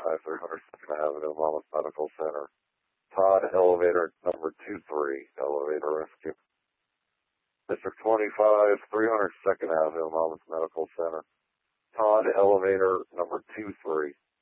302nd Avenue, Monmouth Medical Center. Todd, elevator number 23, elevator rescue. District 25, 302nd Avenue, Monmouth Medical Center. Todd, elevator number 23.